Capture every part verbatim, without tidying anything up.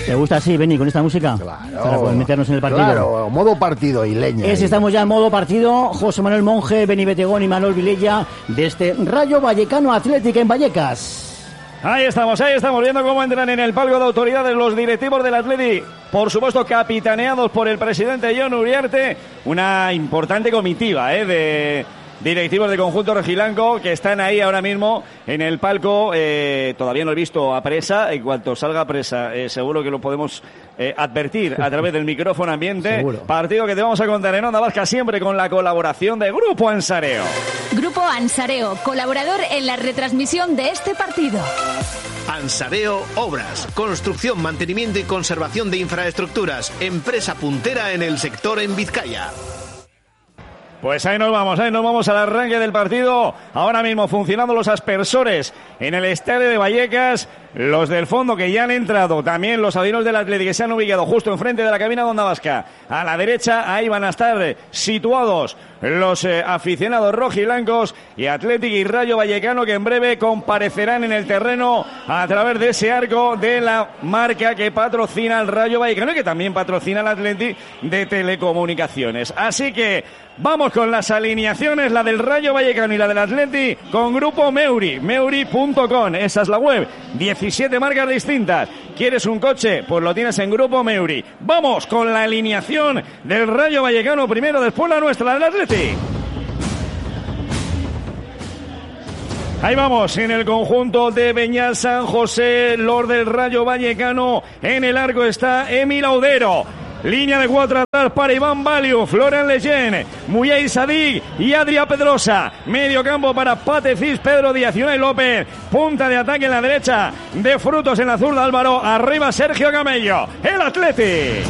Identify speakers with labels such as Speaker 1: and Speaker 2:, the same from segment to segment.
Speaker 1: ¿Te gusta así, Beni, con esta música?
Speaker 2: Claro.
Speaker 1: Para poder meternos en el partido.
Speaker 2: Claro, modo partido y leña.
Speaker 1: Es, estamos ya en modo partido. José Manuel Monge, Beni Betegón y Manuel Vilella de este Rayo Vallecano Atlético en Vallecas.
Speaker 3: Ahí estamos, ahí estamos viendo cómo entran en el palco de autoridades los directivos del Atleti, por supuesto capitaneados por el presidente Jon Uriarte, una importante comitiva eh, de directivos de conjunto rojiblanco que están ahí ahora mismo en el palco. Eh, todavía no he visto a Presa. En cuanto salga Presa, eh, seguro que lo podemos eh, advertir a través del micrófono ambiente.
Speaker 1: Seguro.
Speaker 3: Partido que te vamos a contar en Onda Vasca, siempre con la colaboración de Grupo Ansareo.
Speaker 4: Grupo Ansareo, colaborador en la retransmisión de este partido.
Speaker 5: Ansareo Obras, construcción, mantenimiento y conservación de infraestructuras, empresa puntera en el sector en Vizcaya.
Speaker 3: Pues ahí nos vamos, ahí nos vamos al arranque del partido. Ahora mismo funcionando los aspersores en el estadio de Vallecas. Los del fondo que ya han entrado, también los adinos del Atlético que se han ubicado justo enfrente de la cabina de Onda Vasca. A la derecha, ahí van a estar situados los eh, aficionados rojiblancos y Atlético y Rayo Vallecano, que en breve comparecerán en el terreno a través de ese arco de la marca que patrocina el Rayo Vallecano y que también patrocina el Atlético de Telecomunicaciones. Así que vamos con las alineaciones, la del Rayo Vallecano y la del Atlético, con Grupo Meuri, meuri punto com, esa es la web, diecisiete marcas distintas. ¿Quieres un coche? Pues lo tienes en Grupo Meuri. Vamos con la alineación del Rayo Vallecano primero, después la nuestra, la del Atlético. Ahí vamos, en el conjunto de Beñat San José, los del Rayo Vallecano. En el arco está Emil Audero. Línea de cuatro atrás para Iván Valiu, Florian Leyen, Muyay Sadik y Adrià Pedrosa. Medio campo para Pate Cis, Pedro Díaz y Unai López. Punta de ataque en la derecha de Frutos, en la zurda Álvaro. Arriba Sergio Camello, el Atleti.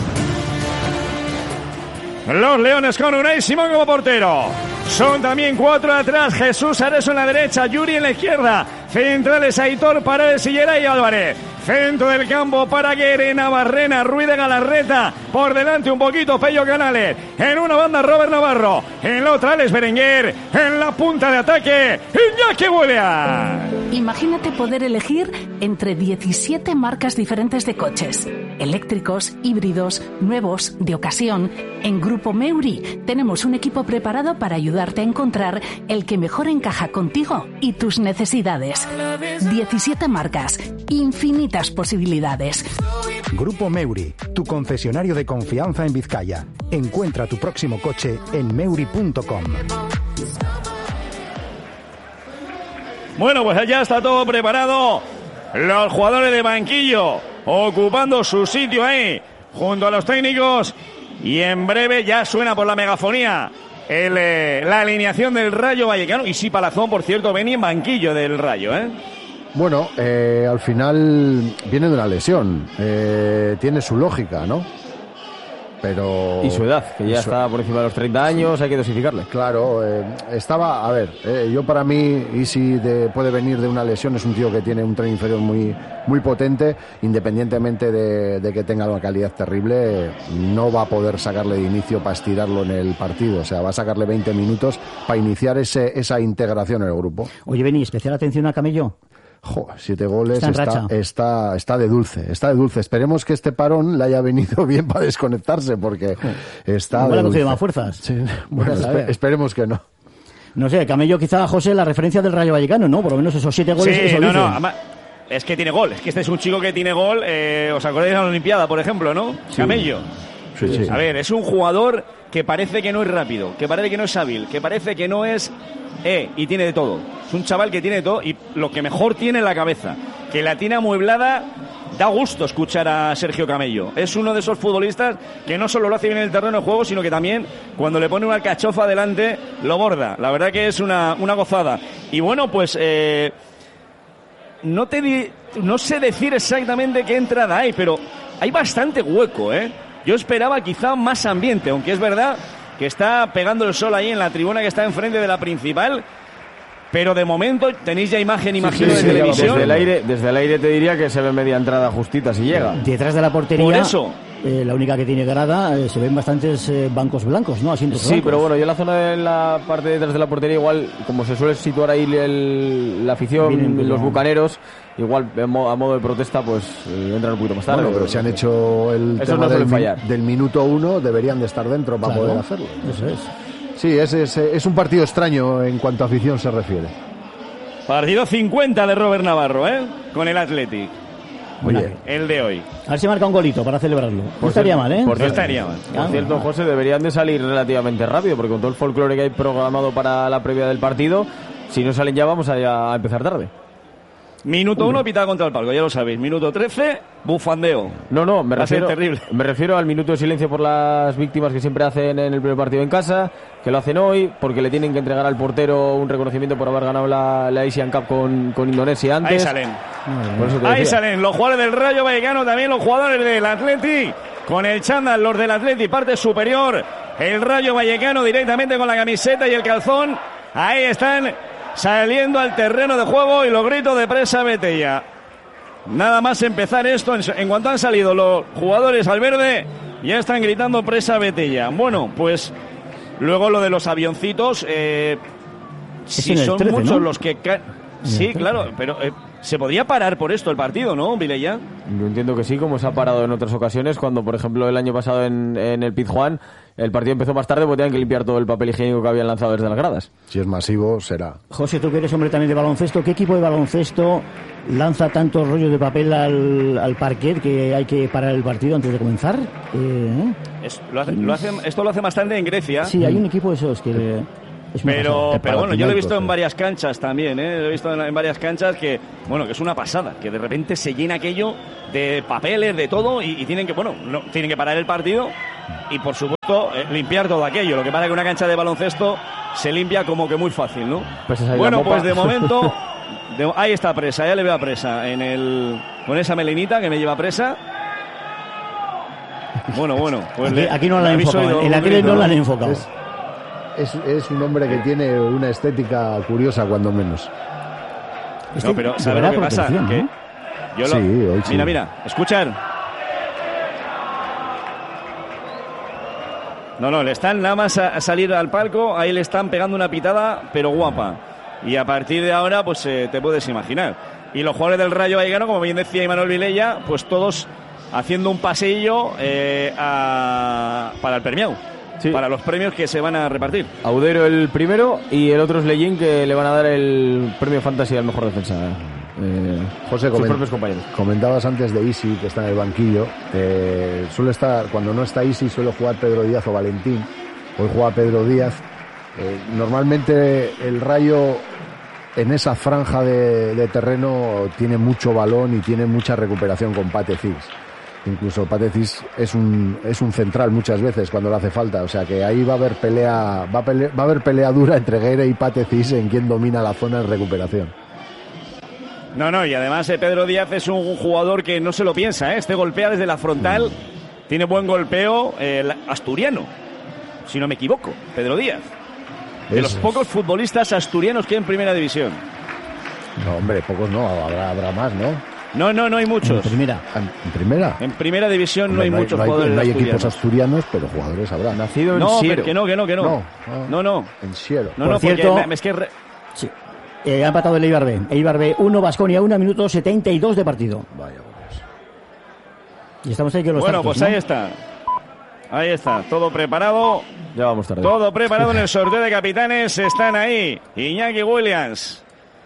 Speaker 3: Los Leones con Unai Simón como portero. Son también cuatro atrás, Jesús Areso en la derecha, Yuri en la izquierda. Centrales Aitor, Paredes y Geray Álvarez. Centro del campo para Guere, Navarrena, Ruiz de Galarreta. Por delante un poquito Pello Canales. En una banda Robert Navarro. En la otra Alex Berenguer. En la punta de ataque Iñaki Williams.
Speaker 6: Imagínate poder elegir entre diecisiete marcas diferentes de coches. Eléctricos, híbridos, nuevos, de ocasión. En Grupo Meuri tenemos un equipo preparado para ayudarte a encontrar el que mejor encaja contigo y tus necesidades. diecisiete marcas, infinitas posibilidades.
Speaker 7: Grupo Meuri, tu concesionario de confianza en Vizcaya. Encuentra tu próximo coche en meuri punto com.
Speaker 3: Bueno, pues ya está todo preparado. Los jugadores de banquillo ocupando su sitio ahí junto a los técnicos. Y en breve ya suena por la megafonía el, eh, la alineación del Rayo Vallecano. Y sí, Palazón, por cierto, venía en banquillo del Rayo, ¿eh?
Speaker 2: Bueno, eh, al final viene de una lesión. Eh, tiene su lógica, ¿no? Pero...
Speaker 8: Y su edad, que ya su... está por encima de los treinta años, hay que dosificarle.
Speaker 2: Claro, eh, estaba... A ver, eh, yo para mí, Isi de, puede venir de una lesión, es un tío que tiene un tren inferior muy, muy potente, independientemente de, de que tenga una calidad terrible, no va a poder sacarle de inicio para estirarlo en el partido. O sea, va a sacarle veinte minutos para iniciar ese, esa integración en el grupo.
Speaker 1: Oye, Beni, especial atención a Camello.
Speaker 2: Jo, siete goles,
Speaker 1: está,
Speaker 2: está, está, está de dulce, está de dulce. Esperemos que este parón le haya venido bien para desconectarse, porque jo, está
Speaker 1: igual
Speaker 2: de
Speaker 1: ha cogido
Speaker 2: dulce.
Speaker 1: más fuerzas.
Speaker 2: Sí, bueno, espe- esperemos que no.
Speaker 1: No sé, Camello quizá, José, la referencia del Rayo Vallecano, ¿no? Por lo menos esos siete goles.
Speaker 3: Sí,
Speaker 1: eso
Speaker 3: no,
Speaker 1: dicen.
Speaker 3: no, ama- es que tiene gol, es que este es un chico que tiene gol, eh, ¿os acordáis de la Olimpiada, por ejemplo, no? Sí. Camello.
Speaker 2: Sí, sí.
Speaker 3: A ver, es un jugador que parece que no es rápido, que parece que no es hábil, que parece que no es... Eh, y tiene de todo. Es un chaval que tiene de todo y lo que mejor tiene en la cabeza, que la tiene amueblada. Da gusto escuchar a Sergio Camello. Es uno de esos futbolistas que no solo lo hace bien en el terreno de juego, sino que también cuando le pone una alcachofa adelante lo borda. La verdad que es una, una gozada. Y bueno, pues eh, no te di, no sé decir exactamente qué entrada hay, pero hay bastante hueco, ¿eh? Yo esperaba quizá más ambiente, aunque es verdad que está pegando el sol ahí en la tribuna que está enfrente de la principal, pero de momento tenéis ya imagen, imagino,
Speaker 8: sí, sí,
Speaker 3: de
Speaker 8: sí,
Speaker 3: televisión.
Speaker 8: Desde el aire, desde el aire te diría que se ve media entrada justita si llega.
Speaker 1: Detrás de la portería.
Speaker 3: Por eso,
Speaker 1: eh, la única que tiene grada, eh, se ven bastantes eh, bancos blancos, ¿no? Asientos
Speaker 8: Sí,
Speaker 1: blancos.
Speaker 8: pero bueno, yo en la zona de la parte de detrás de la portería, igual, como se suele situar ahí el, la afición,
Speaker 1: Vienen,
Speaker 8: los
Speaker 1: no.
Speaker 8: bucaneros, igual a modo, a modo de protesta, pues eh, entran un poquito más tarde.
Speaker 2: Bueno, pero si han hecho el
Speaker 8: Eso
Speaker 2: tema
Speaker 8: no suele
Speaker 2: del, mi-
Speaker 8: fallar.
Speaker 2: del minuto uno, deberían de estar dentro para
Speaker 1: Claro,
Speaker 2: poder hacerlo.
Speaker 1: Eso es.
Speaker 2: Sí, es, es, es un partido extraño en cuanto a afición se refiere.
Speaker 3: Partido cincuenta de Robert Navarro, ¿eh? Con el Athletic.
Speaker 1: Oye,
Speaker 3: El de hoy.
Speaker 1: a ver si marca un golito para celebrarlo. No
Speaker 8: Por
Speaker 1: estaría
Speaker 8: cier-
Speaker 1: mal, ¿eh?
Speaker 8: por
Speaker 3: No estaría mal.
Speaker 8: Por
Speaker 1: Ah,
Speaker 8: cierto, José, deberían de salir relativamente rápido, porque con todo el folclore que hay programado para la previa del partido, si no salen ya vamos a, a empezar tarde.
Speaker 3: Minuto uno, pitada contra el palco, ya lo sabéis. Minuto trece, bufandeo.
Speaker 8: No, no, me
Speaker 3: Va a ser
Speaker 8: refiero,
Speaker 3: terrible.
Speaker 8: me refiero al minuto de silencio por las víctimas que siempre hacen en el primer partido en casa, que lo hacen hoy, porque le tienen que entregar al portero un reconocimiento por haber ganado la, la Asian Cup con, con Indonesia antes.
Speaker 3: Ahí salen.
Speaker 8: Por eso te
Speaker 3: Ahí
Speaker 8: decía.
Speaker 3: salen los jugadores del Rayo Vallecano, también los jugadores del Athletic. Con el chándal, los del Athletic, parte superior. El Rayo Vallecano directamente con la camiseta y el calzón. Ahí están saliendo al terreno de juego y los gritos de Presa Betella. Nada más empezar esto, en, en cuanto han salido los jugadores al verde, ya están gritando Presa Betella. Bueno, pues luego lo de los avioncitos, eh, si
Speaker 1: en el
Speaker 3: son
Speaker 1: trece,
Speaker 3: muchos
Speaker 1: ¿no?
Speaker 3: los que... ca- Sí, claro, pero eh, se podría parar por esto el partido, ¿no, Vilella?
Speaker 8: Yo entiendo que sí, como se ha parado en otras ocasiones, cuando por ejemplo el año pasado en, en el Pizjuán el partido empezó más tarde porque tenían que limpiar todo el papel higiénico que habían lanzado desde las gradas.
Speaker 2: Si es masivo, será.
Speaker 1: José, tú que eres hombre también de baloncesto, ¿qué equipo de baloncesto lanza tantos rollos de papel al, al parquet que hay que parar el partido antes de comenzar? Eh,
Speaker 3: Es- lo hace- lo hacen- esto lo hace bastante en Grecia.
Speaker 1: sí, hay un equipo de esos que... le- es una
Speaker 3: Pero,
Speaker 1: pasada.
Speaker 3: pero bueno, yo lo he visto en
Speaker 2: sí.
Speaker 3: varias canchas también, ¿eh? Lo he visto en, en varias canchas que, bueno, que es una pasada, que de repente se llena aquello de papeles, de todo, y, y tienen que, bueno, no, tienen que parar el partido y, por supuesto, eh, limpiar todo aquello. Lo que pasa es que una cancha de baloncesto se limpia como que muy fácil, ¿no?
Speaker 8: Pues esa es la
Speaker 3: Bueno,
Speaker 8: mopa.
Speaker 3: pues de momento, de- ahí está Presa, ya le veo a Presa, en el, con esa melenita que me lleva Presa. Bueno, bueno, pues
Speaker 1: Aquí,
Speaker 3: le-
Speaker 1: aquí no
Speaker 3: le
Speaker 1: la han
Speaker 3: habéis
Speaker 1: enfocado,
Speaker 3: oído
Speaker 1: en
Speaker 3: un
Speaker 1: la tele
Speaker 3: grito,
Speaker 1: no la han
Speaker 3: ¿no?
Speaker 1: enfocado.
Speaker 2: Es, es, es un hombre que tiene una estética curiosa, cuando menos.
Speaker 1: Este
Speaker 3: No, pero ¿sabes
Speaker 1: llevará
Speaker 3: lo que pasa?
Speaker 1: protección,
Speaker 3: Que
Speaker 1: ¿no?
Speaker 3: yo lo-
Speaker 2: Sí, hoy sí.
Speaker 3: Mira, mira, escuchar. No, no, le están nada más a, a salir al palco, ahí le están pegando una pitada, pero guapa. Y a partir de ahora, pues eh, te puedes imaginar. Y los jugadores del Rayo Vallecano, como bien decía Imanol Vilella, pues todos haciendo un pasillo eh, a- para el premio.
Speaker 8: Sí.
Speaker 3: Para los premios que se van a repartir.
Speaker 8: Audero el primero y el otro es Lejín, que le van a dar el premio Fantasy al mejor defensa. Eh,
Speaker 2: José,
Speaker 8: sus
Speaker 2: comen-
Speaker 8: propios compañeros.
Speaker 2: comentabas antes de Isi, que está en el banquillo. Eh, suele estar, cuando no está Isi, suele jugar Pedro Díaz o Valentín. Hoy juega Pedro Díaz. Eh, normalmente el Rayo en esa franja de, de terreno tiene mucho balón y tiene mucha recuperación con Pate Cis. Incluso Pate Cis es un, es un central muchas veces cuando le hace falta. O sea que ahí va a haber pelea, va a, pele- va a haber pelea dura entre Guerre y Pate Cis en quién domina la zona en recuperación.
Speaker 3: No, no, y además eh, Pedro Díaz es un jugador que no se lo piensa, ¿eh? Este golpea desde la frontal, tiene buen golpeo, eh, la- asturiano, si no me equivoco, Pedro Díaz. De los
Speaker 2: Eso es.
Speaker 3: pocos futbolistas asturianos que hay en primera división.
Speaker 2: No, hombre, pocos no, habrá, habrá más, ¿no?
Speaker 3: No, no, no hay
Speaker 1: En
Speaker 3: muchos.
Speaker 1: primera.
Speaker 2: En primera.
Speaker 3: En primera división no hay
Speaker 2: Hombre,
Speaker 3: muchos
Speaker 2: no hay,
Speaker 3: jugadores
Speaker 2: no hay
Speaker 3: asturianos.
Speaker 2: equipos asturianos, pero jugadores habrá.
Speaker 8: Nacido en
Speaker 3: No,
Speaker 8: Siero.
Speaker 3: pero que no, que no, que no.
Speaker 2: No,
Speaker 3: No, no.
Speaker 2: En Siero.
Speaker 3: No,
Speaker 1: Por
Speaker 3: no, porque
Speaker 1: cierto-
Speaker 3: me- es que re-
Speaker 1: Sí. Eh, ha empatado el Eibar B. Eibar B uno, Baskonia uno, minuto setenta y dos de partido.
Speaker 2: Vaya, pues.
Speaker 1: Y estamos ahí que los
Speaker 3: Bueno,
Speaker 1: tantos,
Speaker 3: pues
Speaker 1: ¿no?
Speaker 3: ahí está. Ahí está, todo preparado.
Speaker 8: Ya vamos tarde.
Speaker 3: Todo preparado en el sorteo de capitanes. Están ahí Iñaki Williams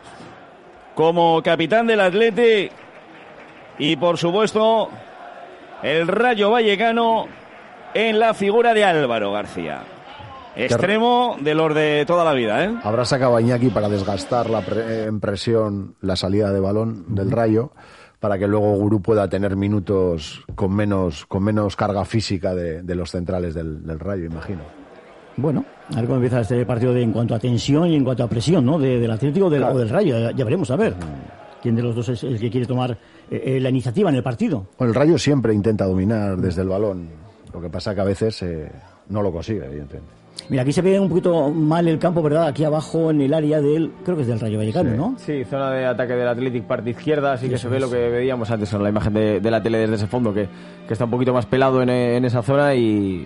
Speaker 3: como capitán del Atleti y por supuesto el Rayo Vallecano en la figura de Álvaro García. Extremo de los de toda la vida, ¿eh?
Speaker 2: Habrá sacado a Iñaki para desgastar la pre- en presión la salida de balón del Rayo, para que luego Gurú pueda tener minutos con menos, con menos carga física de, de los centrales del, del Rayo, imagino.
Speaker 1: Bueno, a ver cómo empieza este partido de, en cuanto a tensión y en cuanto a presión, ¿no? De- del Atlético del,
Speaker 2: Claro.
Speaker 1: o del Rayo. Ya, ya veremos, a ver. ¿Quién de los dos es el que quiere tomar eh, eh, la iniciativa en el partido?
Speaker 2: Bueno, el Rayo siempre intenta dominar desde el balón, lo que pasa que a veces eh, no lo consigue, evidentemente.
Speaker 1: Mira, aquí se ve un poquito mal el campo, ¿verdad? Aquí abajo en el área del, creo que es del Rayo Vallecano,
Speaker 8: sí,
Speaker 1: ¿no?
Speaker 8: Sí, zona de ataque del Athletic, parte izquierda, así que se ve lo que veíamos antes en la imagen de, de la tele desde ese fondo, que, que está un poquito más pelado en, en esa zona y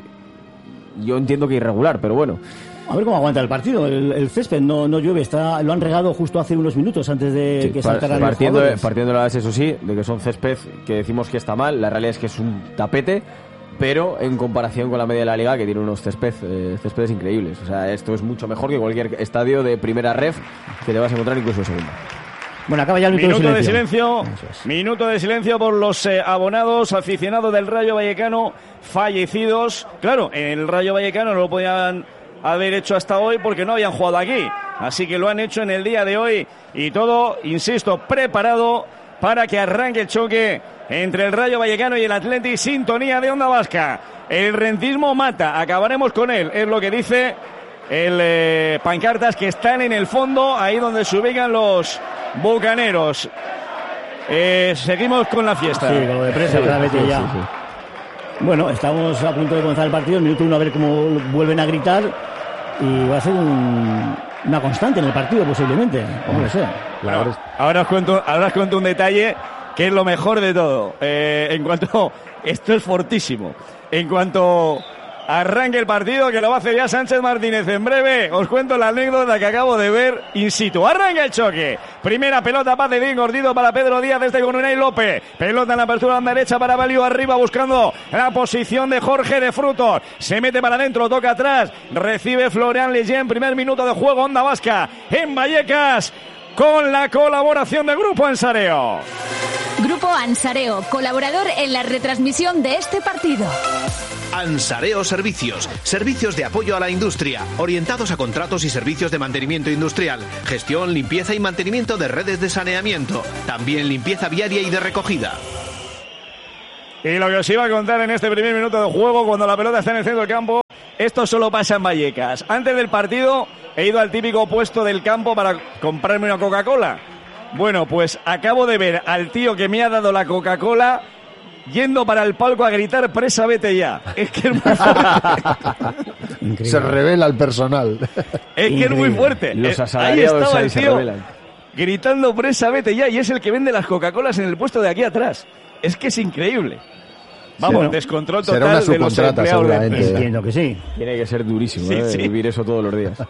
Speaker 8: yo entiendo que irregular, pero bueno.
Speaker 1: A ver cómo aguanta el partido. El, el césped no, no llueve, está, lo han regado justo hace unos minutos antes de sí, que saltaran
Speaker 8: partiendo,
Speaker 1: los jugadores.
Speaker 8: Partiendo de la base, eso sí, de que son césped que decimos que está mal, la realidad es que es un tapete, pero en comparación con la media de la liga, que tiene unos césped, eh, céspedes increíbles. O sea, esto es mucho mejor que cualquier estadio de primera ref que te vas a encontrar incluso en segunda.
Speaker 1: Bueno, acaba ya el minuto,
Speaker 3: minuto
Speaker 1: de silencio.
Speaker 3: De silencio es. Minuto de silencio por los eh, abonados, aficionados del Rayo Vallecano fallecidos. Claro, en el Rayo Vallecano no lo podían haber hecho hasta hoy porque no habían jugado aquí. Así que lo han hecho en el día de hoy y todo, insisto, preparado para que arranque el choque entre el Rayo Vallecano y el Athletic. Sintonía de Onda Vasca. El rentismo mata, acabaremos con él, es lo que dice el eh, pancartas que están en el fondo, ahí donde se ubican los bucaneros. Eh, seguimos con la fiesta.
Speaker 1: Sí, con lo de prensa, sí, vete sí, ya. Sí, sí. Bueno, estamos a punto de comenzar el partido, el minuto uno, a ver cómo vuelven a gritar y va a ser un, una constante en el partido posiblemente, como lo sé.
Speaker 3: Claro. Ahora os cuento, ahora os cuento un detalle que es lo mejor de todo. Eh, en cuanto, esto es fortísimo. En cuanto arranque el partido, que lo va a hacer ya Sánchez Martínez en breve, os cuento la anécdota que acabo de ver in situ. Arranca el choque. Primera pelota, pase bien gordito para Pedro Díaz desde con Unai López. Pelota en la apertura banda derecha para Valio arriba buscando la posición de Jorge de Frutos. Se mete para adentro, toca atrás. Recibe Florian Lejean. Primer minuto de juego, Onda Vasca en Vallecas, con la colaboración del Grupo Ansareo.
Speaker 4: Grupo Ansareo, colaborador en la retransmisión de este partido.
Speaker 5: Ansareo Servicios, servicios de apoyo a la industria, orientados a contratos y servicios de mantenimiento industrial, gestión, limpieza y mantenimiento de redes de saneamiento, también limpieza viaria y de recogida.
Speaker 3: Y lo que os iba a contar en este primer minuto de juego, cuando la pelota está en el centro del campo, esto solo pasa en Vallecas. Antes del partido he ido al típico puesto del campo para comprarme una Coca-Cola. Bueno, pues acabo de ver al tío que me ha dado la Coca-Cola yendo para el palco a gritar presa, vete ya. Es que es muy fuerte.
Speaker 2: Se revela el personal.
Speaker 3: Es que es muy fuerte.
Speaker 8: Los
Speaker 3: ahí estaba el
Speaker 8: se
Speaker 3: tío
Speaker 8: revelan.
Speaker 3: gritando presa, vete ya, y es el que vende las Coca-Colas en el puesto de aquí atrás. Es que es increíble. Vamos, sí, ¿no? Descontrol total
Speaker 2: será una
Speaker 3: de los empleados.
Speaker 1: Entiendo que sí.
Speaker 8: Tiene que ser durísimo,
Speaker 3: sí,
Speaker 8: ¿eh?
Speaker 3: Sí.
Speaker 8: Vivir eso todos los días.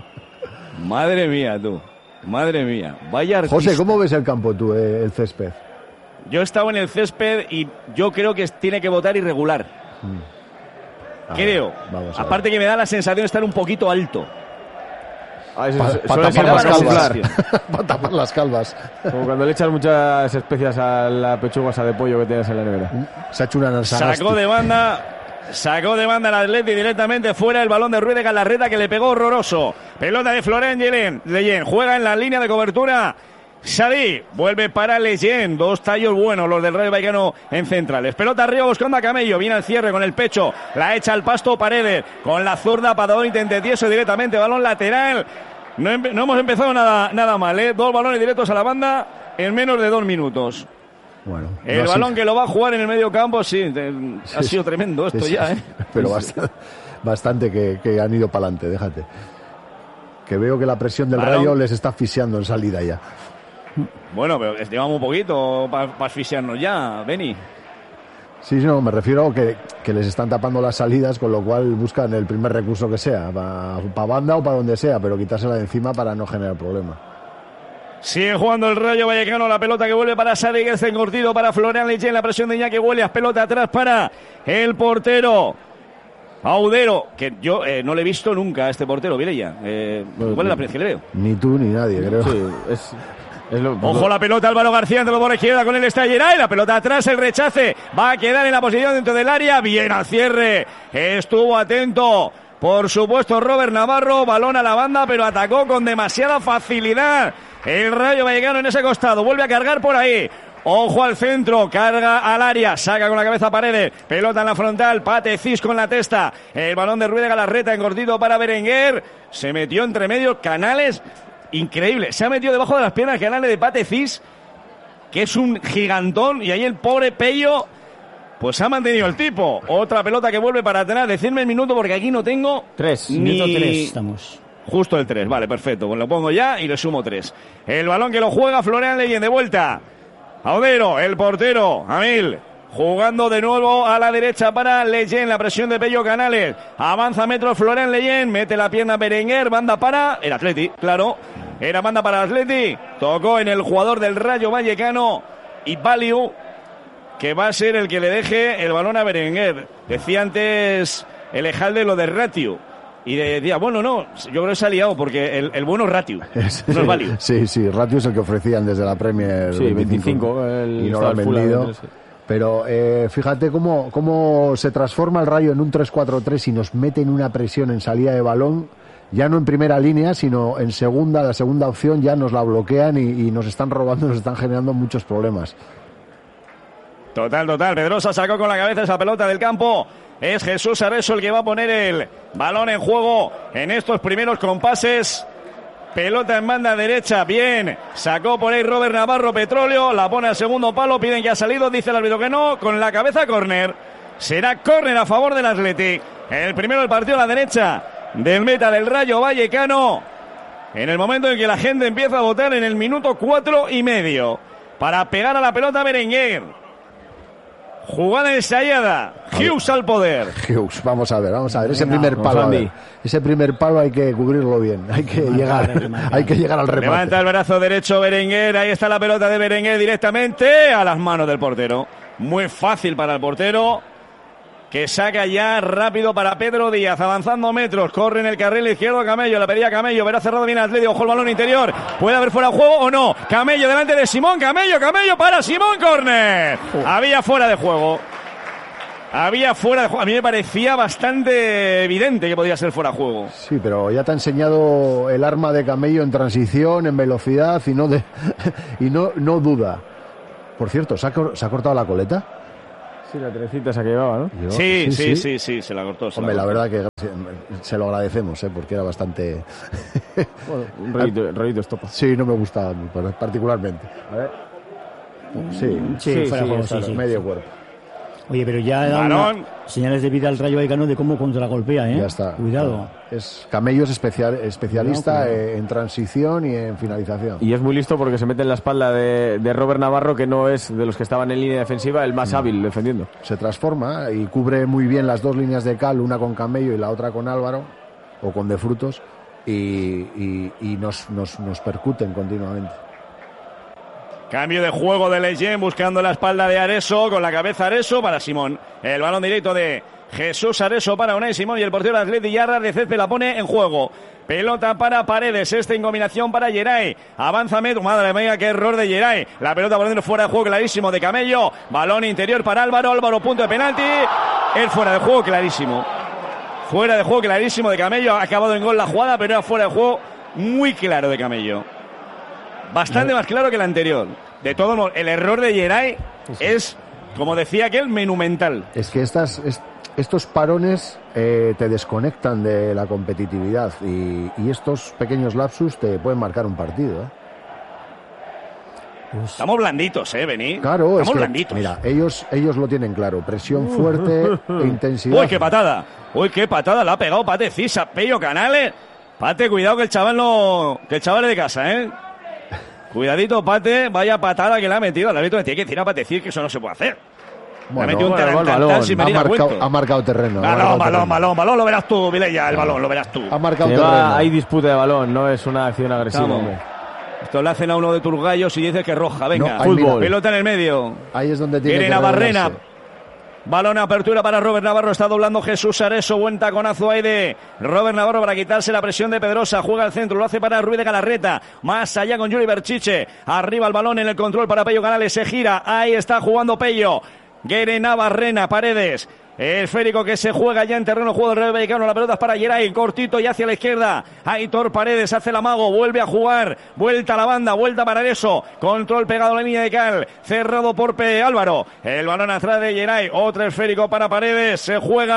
Speaker 3: Madre mía, tú. Madre mía. Vaya artista.
Speaker 2: José, ¿cómo ves el campo tú, eh, el césped?
Speaker 3: Yo he estado en el césped y yo creo que tiene que votar irregular.
Speaker 2: Mm.
Speaker 3: Creo.
Speaker 2: Ver,
Speaker 3: Aparte que me da la sensación de estar un poquito alto.
Speaker 8: Ah, eso,
Speaker 2: para
Speaker 8: pa
Speaker 2: tapar las calvas. Para tapar las calvas.
Speaker 8: Como cuando le echas muchas especias a la pechuga esa de pollo que tienes en la nevera.
Speaker 2: Se ha hecho una naranja.
Speaker 3: Sacó de banda. Sacó de banda el Athletic directamente fuera el balón de Ruiz de Galarreta, que le pegó horroroso. Pelota de Florian Lejean. Juega en la línea de cobertura. Sadí, vuelve para Lejean, dos tallos buenos los del Rayo Vallecano en centrales. Pelota arriba buscando a Camello, viene al cierre con el pecho, la echa al pasto Paredes, con la zurda Padón, intente tieso directamente, balón lateral. No, no hemos empezado nada, nada mal, ¿eh? Dos balones directos a la banda en menos de dos minutos.
Speaker 2: Bueno,
Speaker 3: el
Speaker 2: no
Speaker 3: balón
Speaker 2: así.
Speaker 3: que lo va a jugar en el medio campo, sí, de, ha
Speaker 2: sí,
Speaker 3: sido tremendo esto
Speaker 2: sí,
Speaker 3: ya,
Speaker 2: sí,
Speaker 3: ¿eh?
Speaker 2: Pero bastante, bastante que, que han ido para adelante, déjate. Que veo que la presión del balón. Rayo les está asfixiando en salida ya.
Speaker 3: Bueno, pero llevamos un poquito para pa asfixiarnos ya, Beni.
Speaker 2: Sí, no, me refiero a que, que les están tapando las salidas, con lo cual buscan el primer recurso que sea, para pa banda o para donde sea, pero quitársela de encima para no generar problema.
Speaker 3: Sigue jugando el Rayo Vallecano, la pelota que vuelve para Sádiz, engordido para Florian Lejean, la presión de Iñaki Huelias, pelota atrás para el portero Audero, que yo eh, no le he visto nunca a este portero, Vilella. Eh, ¿Cuál es la precio que le veo?
Speaker 2: Ni tú ni nadie, creo.
Speaker 8: Sí, es... Es lo,
Speaker 3: Ojo
Speaker 8: lo...
Speaker 3: la pelota, Álvaro García entre por la izquierda con el Estallera y la pelota atrás, el rechace, va a quedar en la posición dentro del área, bien al cierre, estuvo atento, por supuesto Robert Navarro, balón a la banda, pero atacó con demasiada facilidad el Rayo Vallecano en ese costado, vuelve a cargar por ahí. Ojo al centro, carga al área, saca con la cabeza Paredes, pelota en la frontal, Pate Cis con la testa, el balón de Ruiz de Galarreta engordito para Berenguer, se metió entre medios, Canales. Increíble, se ha metido debajo de las piernas Canales de Pate Cis, que es un gigantón, y ahí el pobre Pello, pues ha mantenido el tipo. Otra pelota que vuelve para atrás. Decidme el minuto porque aquí no tengo...
Speaker 8: Tres.
Speaker 3: Ni...
Speaker 1: Minuto tres estamos.
Speaker 3: Justo el tres, vale, perfecto. Pues lo pongo ya y le sumo tres. El balón que lo juega Florian Leyen de vuelta. Audero, el portero, Amil. Jugando de nuevo a la derecha para Leyen, la presión de Pello Canales. Avanza metros Florian Leyen, mete la pierna Berenguer, banda para el Atleti, claro. Era banda para el Atleti. Tocó en el jugador del Rayo Vallecano y Baliu, que va a ser el que le deje el balón a Berenguer. Decía antes el Ejalde lo de Ratiu. Y decía, bueno, no, yo creo que se ha liado porque el, el bueno es Ratiu, no es Baliu.
Speaker 2: Sí, sí, Ratiu es el que ofrecían desde la Premier.
Speaker 8: Sí, veinticinco,
Speaker 2: el, y no lo han vendido. Pero eh, fíjate cómo, cómo se transforma el Rayo en un tres cuatro tres y nos mete en una presión en salida de balón, ya no en primera línea, sino en segunda, la segunda opción ya nos la bloquean y, y nos están robando, nos están generando muchos problemas.
Speaker 3: Total, total. Pedrosa sacó con la cabeza esa pelota del campo. Es Jesús Areso el que va a poner el balón en juego en estos primeros compases. Pelota en banda derecha, bien. Sacó por ahí Robert Navarro Petróleo, la pone al segundo palo, piden que ha salido, dice el árbitro que no, con la cabeza córner. Será córner a favor del Athletic. El primero del partido a la derecha del meta del Rayo Vallecano. En el momento en que la gente empieza a votar en el minuto cuatro y medio. Para pegar a la pelota Berenguer. Jugada ensayada. Hughes al poder.
Speaker 2: Hughes, vamos a ver, vamos a ver. Ese primer palo, a ver. Ese primer palo hay que cubrirlo bien. Hay que llegar, hay que llegar al remate.
Speaker 3: Levanta el brazo derecho Berenguer. Ahí está la pelota de Berenguer directamente a las manos del portero. Muy fácil para el portero, que saca ya rápido para Pedro Díaz, avanzando metros, corre en el carril izquierdo Camello, la pedía Camello, verá cerrado bien Atleti, ojo el balón interior, puede haber fuera de juego o no, Camello delante de Simón, Camello, Camello para Simón, córner, uh. había fuera de juego, había fuera de juego, a mí me parecía bastante evidente que podía ser fuera de juego.
Speaker 2: Sí, pero ya te ha enseñado el arma de Camello en transición, en velocidad y no de, y no, no duda. Por cierto, ¿se ha, ¿se ha cortado la coleta?
Speaker 8: Sí, la trencita esa que llevaba, ¿no?
Speaker 3: Yo, sí, sí, sí, sí, sí, sí, se la cortó. Se
Speaker 2: Hombre,
Speaker 3: la,
Speaker 2: la
Speaker 3: cortó.
Speaker 2: verdad que se lo agradecemos, ¿eh? Porque era bastante...
Speaker 8: bueno, un rollito, rollito estopa.
Speaker 2: Sí, no me gustaba particularmente.
Speaker 8: A ver.
Speaker 2: Sí,
Speaker 1: sí,
Speaker 2: sí,
Speaker 1: fuera
Speaker 2: sí,
Speaker 1: juego,
Speaker 2: sí,
Speaker 1: sí,
Speaker 2: medio
Speaker 1: sí.
Speaker 2: cuerpo.
Speaker 1: Oye, pero ya da una señales de vida al Rayo Vallecano de cómo contragolpea, ¿eh?
Speaker 2: Ya está.
Speaker 1: Cuidado.
Speaker 2: Es Camello es especial, especialista no, claro. en transición y en finalización.
Speaker 8: Y es muy listo porque se mete en la espalda de, de Robert Navarro, que no es de los que estaban en línea defensiva el más no. hábil defendiendo.
Speaker 2: Se transforma y cubre muy bien las dos líneas de cal, una con Camello y la otra con Álvaro, o con De Frutos, y, y, y nos, nos, nos percuten continuamente.
Speaker 3: Cambio de juego de Leyen buscando la espalda de Areso, con la cabeza Areso para Simón. El balón directo de Jesús Areso para Unai Simón y el portero de Atleti Yarra de Césped la pone en juego. Pelota para Paredes, este en combinación para Geray. Avanza Medu, madre mía, qué error de Geray. La pelota por dentro fuera de juego clarísimo de Camello. Balón interior para Álvaro, Álvaro punto de penalti. El fuera de juego clarísimo. Fuera de juego clarísimo de Camello. Ha acabado en gol la jugada, pero era fuera de juego muy claro de Camello. Bastante más claro que el anterior. De todo modo, el error de Geray es, como decía aquel, monumental.
Speaker 2: Es que estas, es, estos parones eh, te desconectan de la competitividad y, y estos pequeños lapsus te pueden marcar un partido. ¿eh?
Speaker 3: Estamos blanditos, ¿eh, Bení?
Speaker 2: Claro,
Speaker 3: Estamos
Speaker 2: es que,
Speaker 3: blanditos.
Speaker 2: Mira, ellos, ellos lo tienen claro. Presión fuerte e intensidad.
Speaker 3: Uy, qué patada. Uy, qué patada. La ha pegado Pate Cisa, Pello Canales. Pate, cuidado que el chaval no... Que el chaval es de casa, ¿eh? Cuidadito, Pate, vaya patada que le ha metido. El árbitro le tiene que decir a Pate decir que eso no se puede hacer.
Speaker 2: Bueno,
Speaker 3: le ha metido un
Speaker 2: bueno,
Speaker 3: balón,
Speaker 2: balón.
Speaker 3: Sin
Speaker 2: Ha,
Speaker 3: venir a
Speaker 2: marcado,
Speaker 3: cuento.
Speaker 2: ha marcado terreno.
Speaker 3: Balón,
Speaker 2: ha marcado
Speaker 3: balón,
Speaker 2: terreno.
Speaker 3: balón, balón. Lo verás tú, Vilella, el balón, lo verás tú.
Speaker 2: Ha marcado
Speaker 8: Que
Speaker 2: terreno.
Speaker 8: va, hay disputa de balón, no es una acción agresiva.
Speaker 3: Vamos.
Speaker 8: Hombre.
Speaker 3: Esto le hacen a uno de tus gallos y dices que es roja. Venga,
Speaker 2: No, ahí,
Speaker 3: fútbol.
Speaker 2: mira.
Speaker 3: Pelota en el medio.
Speaker 2: Ahí es donde tiene
Speaker 3: Viene
Speaker 2: que
Speaker 3: Navarrena.
Speaker 2: revelarse.
Speaker 3: Balón apertura para Robert Navarro. Está doblando Jesús Areso. Buen taconazo ahí de Robert Navarro para quitarse la presión de Pedrosa. Juega al centro. Lo hace para Ruiz de Galarreta. Más allá con Yuri Berchiche. Arriba el balón en el control para Pello Canales. Se gira. Ahí está jugando Pello. Guere Navarrena. Paredes. El esférico que se juega ya en terreno de juego del Rayo Vallecano. La pelota es para Geray, cortito y hacia la izquierda. Aitor Paredes hace el amago, vuelve a jugar. Vuelta a la banda, vuelta para Areso. Control pegado a la línea de cal. Cerrado por P. Álvaro. El balón atrás de Geray. Otro esférico para Paredes. Se juega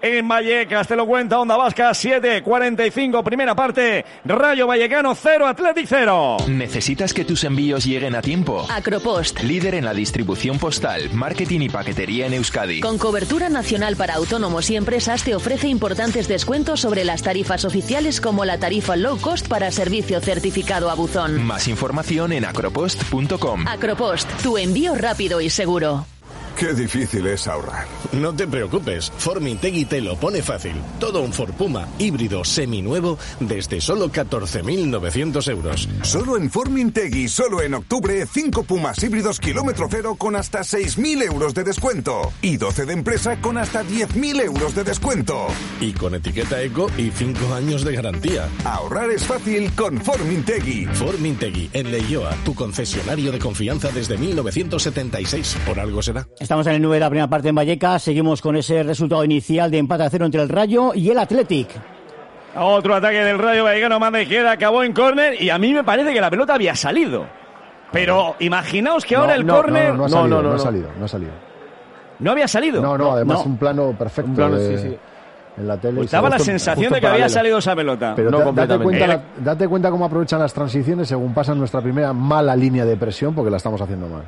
Speaker 3: en Vallecas. Te lo cuenta Onda Vasca, siete cuarenta y cinco, primera parte. Rayo Vallecano cero, Athletic cero.
Speaker 9: ¿Necesitas que tus envíos lleguen a tiempo?
Speaker 4: Acropost.
Speaker 9: Líder en la distribución postal, marketing y paquetería en Euskadi.
Speaker 10: Con cobertura nacional para autónomos y empresas, te ofrece importantes descuentos sobre las tarifas oficiales, como la tarifa low cost para servicio certificado a buzón.
Speaker 9: Más información en acropost punto com.
Speaker 10: Acropost, tu envío rápido y seguro.
Speaker 11: Qué difícil es ahorrar.
Speaker 12: No te preocupes, Formintegui te lo pone fácil. Todo un Ford Puma híbrido seminuevo desde solo catorce mil novecientos euros.
Speaker 11: Solo en Formintegui, solo en octubre, cinco Pumas híbridos kilómetro cero con hasta seis mil euros de descuento. Y doce de empresa con hasta diez mil euros de descuento.
Speaker 12: Y con etiqueta eco y cinco años de garantía.
Speaker 11: Ahorrar es fácil con Formintegui.
Speaker 12: Formintegui, en Leioa, tu concesionario de confianza desde mil novecientos setenta y seis. Por algo será.
Speaker 1: Estamos en el nueve de la primera parte en Vallecas. Seguimos con ese resultado inicial de empate a cero entre el Rayo y el Athletic.
Speaker 3: Otro ataque del Rayo Vallecano, manda izquierda, acabó en córner y a mí me parece que la pelota había salido. Pero imaginaos que ahora
Speaker 2: no,
Speaker 3: el
Speaker 2: no,
Speaker 3: córner...
Speaker 2: No, no, no, ha salido, no, no, no, no ha salido, no ha salido.
Speaker 3: ¿No había salido?
Speaker 2: No, no, además
Speaker 3: no.
Speaker 2: un plano perfecto.
Speaker 8: Un plano,
Speaker 2: de...
Speaker 8: sí, sí.
Speaker 2: En la tele.
Speaker 3: Pues daba la sensación de que había salido esa pelota.
Speaker 2: Pero
Speaker 8: no
Speaker 2: da, date, cuenta,
Speaker 3: El...
Speaker 2: la, date cuenta cómo aprovechan las transiciones según pasan nuestra primera mala línea de presión, porque la estamos haciendo mal.